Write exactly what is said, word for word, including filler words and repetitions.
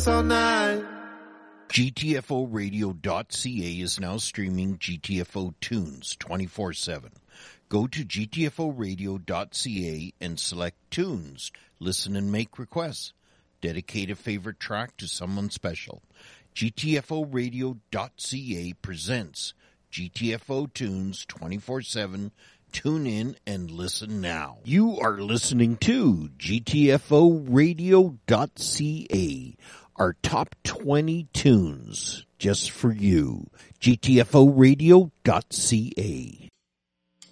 dance all night. G T F O radio dot C A is now streaming G T F O tunes twenty-four seven. Go to G T F O radio dot C A and select tunes. Listen and make requests. Dedicate a favorite track to someone special. G T F O radio dot C A presents G T F O tunes twenty-four seven. Tune in and listen now. You are listening to G T F O radio dot C A. Our top twenty tunes just for you. G T F O radio dot C A.